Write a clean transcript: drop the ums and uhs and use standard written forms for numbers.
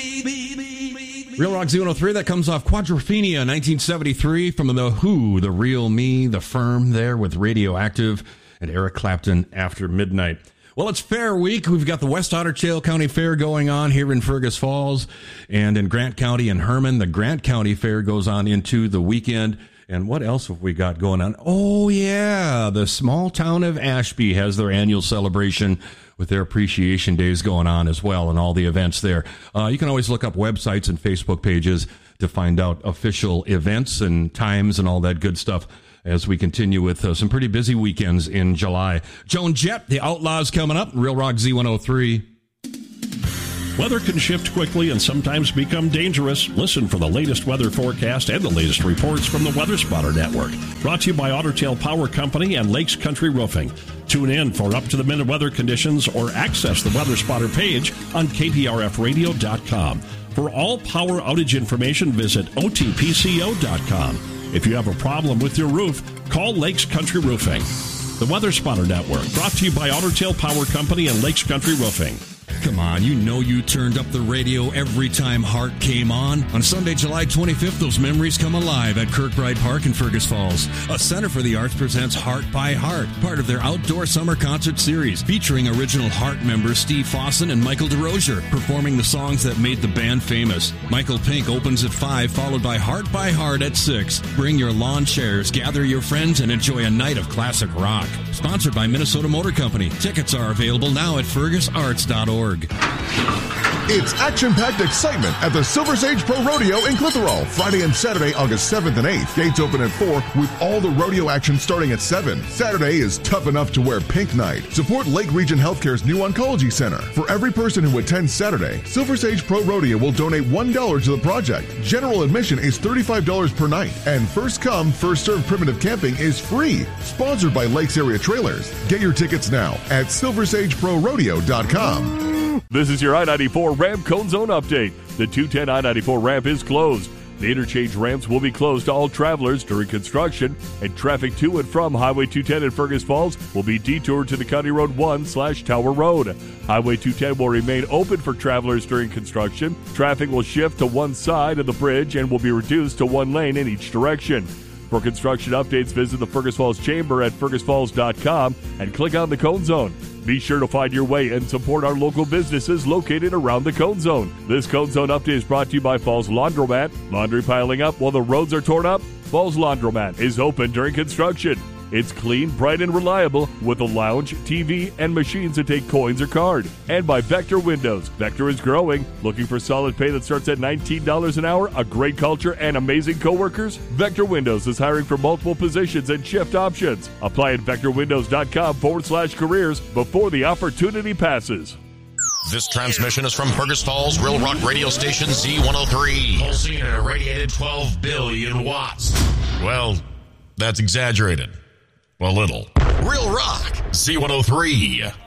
Real Rock Z103, that comes off Quadrophenia 1973 from The Who, The Real Me, The Firm there with Radioactive, and Eric Clapton, After Midnight. Well, it's Fair Week. We've got the West Otter Tail County Fair going on here in Fergus Falls and in Grant County and Herman. The Grant County Fair goes on into the weekend. And what else have we got going on? Oh, yeah, the small town of Ashby has their annual celebration with their appreciation days going on as well and all the events there. You can always look up websites and Facebook pages to find out official events and times and all that good stuff as we continue with some pretty busy weekends in July. Joan Jett, The Outlaws coming up, Real Rock Z103. Weather can shift quickly and sometimes become dangerous. Listen for the latest weather forecast and the latest reports from the Weather Spotter Network. Brought to you by Otter Tail Power Company and Lakes Country Roofing. Tune in for up-to-the-minute weather conditions or access the Weather Spotter page on KPRFradio.com. For all power outage information, visit OTPCO.com. If you have a problem with your roof, call Lakes Country Roofing. The Weather Spotter Network, brought to you by Otter Tail Power Company and Lakes Country Roofing. Come on, you know you turned up the radio every time Heart came on. On Sunday, July 25th, those memories come alive at Kirkbride Park in Fergus Falls. A Center for the Arts presents Heart by Heart, part of their outdoor summer concert series, featuring original Heart members Steve Fossen and Michael DeRosier, performing the songs that made the band famous. Michael Pink opens at 5, followed by Heart at 6. Bring your lawn chairs, gather your friends, and enjoy a night of classic rock. Sponsored by Minnesota Motor Company. Tickets are available now at fergusarts.org. It's action-packed excitement at the Silver Sage Pro Rodeo in Clitheroe. Friday and Saturday, August 7th and 8th. Gates open at 4 with all the rodeo action starting at 7. Saturday is tough enough to wear pink night. Support Lake Region Healthcare's new oncology center. For every person who attends Saturday, Silver Sage Pro Rodeo will donate $1 to the project. General admission is $35 per night. And first come, first served primitive camping is free. Sponsored by Lakes Area Trailers. Get your tickets now at silversageprorodeo.com. This is your I-94 ramp cone zone update. The 210 I-94 ramp is closed. The interchange ramps will be closed to all travelers during construction, and traffic to and from Highway 210 in Fergus Falls will be detoured to the County Road 1/Tower Road. Highway 210 will remain open for travelers during construction. Traffic will shift to one side of the bridge and will be reduced to one lane in each direction. For construction updates, visit the Fergus Falls Chamber at fergusfalls.com and click on the Cone Zone. Be sure to find your way and support our local businesses located around the Cone Zone. This Cone Zone update is brought to you by Falls Laundromat. Laundry piling up while the roads are torn up? Falls Laundromat is open during construction. It's clean, bright, and reliable with a lounge, TV, and machines that take coins or card. And by Vector Windows. Vector is growing. Looking for solid pay that starts at $19 an hour, a great culture, and amazing coworkers? Vector Windows is hiring for multiple positions and shift options. Apply at vectorwindows.com/careers before the opportunity passes. This transmission is from Fergus Falls Real Rock radio station Z103. Pulsing at a radiated 12 billion watts. Well, that's exaggerated. A little. Real Rock Z103.